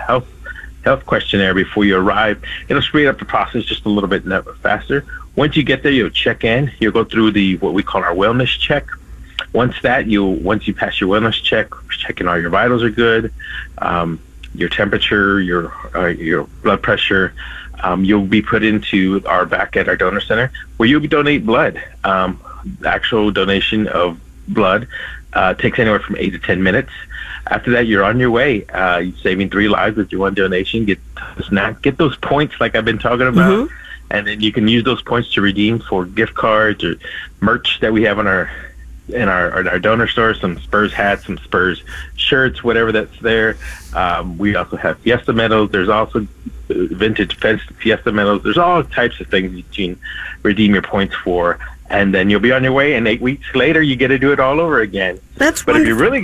health questionnaire before you arrive. It'll speed up the process just a little bit faster. Once you get there, you'll check in. You'll go through what we call our wellness check. Once you pass your wellness check, checking all your vitals are good, your temperature, your blood pressure, you'll be put into back at our donor center where you'll donate blood. The actual donation of blood takes anywhere from 8 to 10 minutes. After that, you're on your way. You're saving 3 lives with your one donation. Get a snack, get those points like I've been talking about, and then you can use those points to redeem for gift cards or merch that we have in our donor store. Some Spurs hats, some Spurs shirts, whatever that's there. We also have Fiesta medals. There's also vintage Fiesta medals. There's all types of things you can redeem your points for. And then you'll be on your way, and 8 weeks later, you get to do it all over again. That's But wonderful. if you're really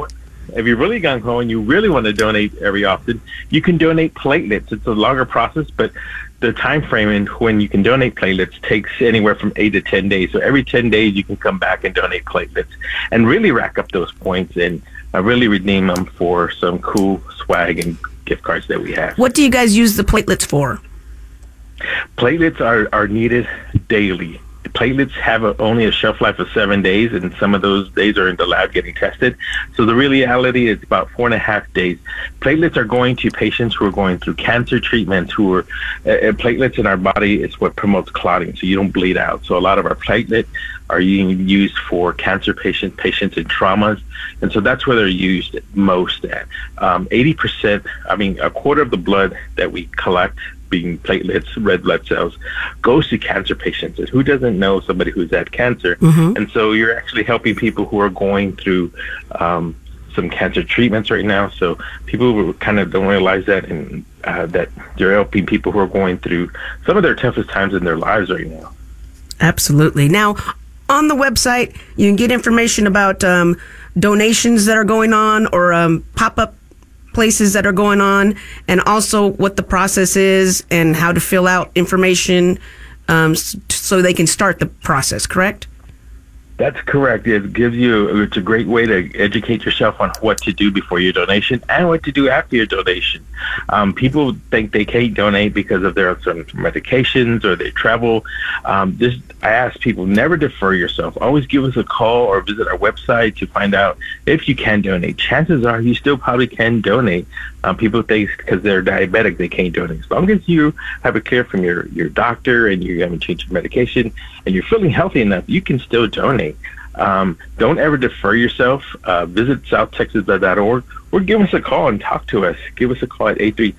gung ho and you really want to donate every often, you can donate platelets. It's a longer process, but the time frame in when you can donate platelets takes anywhere from 8 to 10 days. So every 10 days, you can come back and donate platelets and really rack up those points and really redeem them for some cool swag and gift cards that we have. What do you guys use the platelets for? Platelets are needed daily. Platelets have only a shelf life of 7 days, and some of those days are in the lab getting tested. So the reality is about 4.5 days. Platelets are going to patients who are going through cancer treatments, platelets in our body is what promotes clotting, so you don't bleed out. So a lot of our platelets are being used for cancer patients in traumas, and so that's where they're used most at. 80%, a quarter of the blood that we collect, being platelets, red blood cells, goes to cancer patients. And who doesn't know somebody who's had cancer? And so you're actually helping people who are going through some cancer treatments right now. So people kind of don't realize that, and that you're helping people who are going through some of their toughest times in their lives right now. Absolutely. Now, on the website, you can get information about donations that are going on or pop-up places that are going on, and also what the process is and how to fill out information so they can start the process, correct? That's correct. It's a great way to educate yourself on what to do before your donation and what to do after your donation. People think they can't donate because of their some medications or they travel. I ask people, never defer yourself. Always give us a call or visit our website to find out if you can donate. Chances are you still probably can donate. People think because they're diabetic they can't donate. As long as you have it clear from your doctor and you haven't changed your medication and you're feeling healthy enough, you can still donate. Don't ever defer yourself. Visit southtexasblood.org or give us a call and talk to us. Give us a call at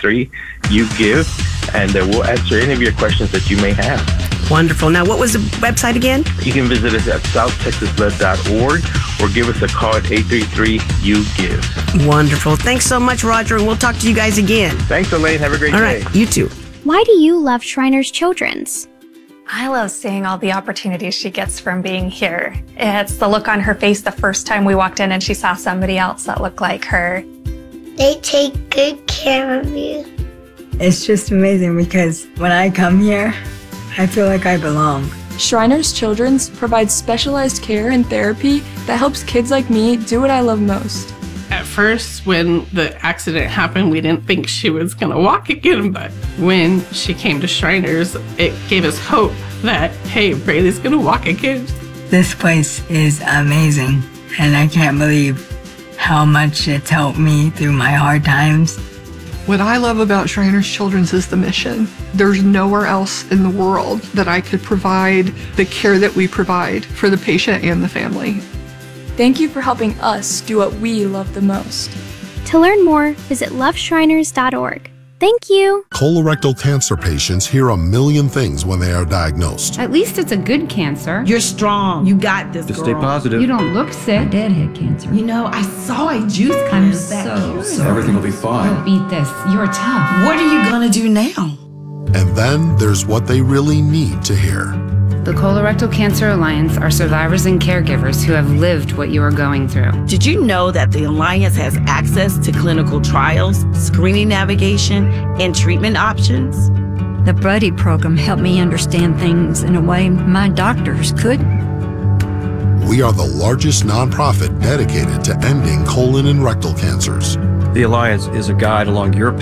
833-YOU-GIVE, and we'll answer any of your questions that you may have. Wonderful. Now, what was the website again? You can visit us at southtexasblood.org or give us a call at 833-YOU-GIVE. Wonderful. Thanks so much, Roger, and we'll talk to you guys again. Thanks, Elaine. Have a great day. All right, you too. Why do you love Shriners Children's? I love seeing all the opportunities she gets from being here. It's the look on her face the first time we walked in and she saw somebody else that looked like her. They take good care of you. It's just amazing because when I come here, I feel like I belong. Shriners Children's provides specialized care and therapy that helps kids like me do what I love most. At first, when the accident happened, we didn't think she was going to walk again, but when she came to Shriners, it gave us hope that, hey, Braylee's going to walk again. This place is amazing, and I can't believe how much it's helped me through my hard times. What I love about Shriners Children's is the mission. There's nowhere else in the world that I could provide the care that we provide for the patient and the family. Thank you for helping us do what we love the most. To learn more, visit loveshriners.org. Thank you. Colorectal cancer patients hear a million things when they are diagnosed. At least it's a good cancer. You're strong. You got this, Just girl. stay positive. You don't look sick. Dad had cancer. You know, I saw a juice I'm cleanse back so sorry. Everything will be fine. You'll beat this. You're tough. What are you gonna do now? And then there's what they really need to hear. The Colorectal Cancer Alliance are survivors and caregivers who have lived what you are going through. Did you know that the Alliance has access to clinical trials, screening navigation, and treatment options? The Buddy program helped me understand things in a way my doctors couldn't. We are the largest nonprofit dedicated to ending colon and rectal cancers. The Alliance is a guide along your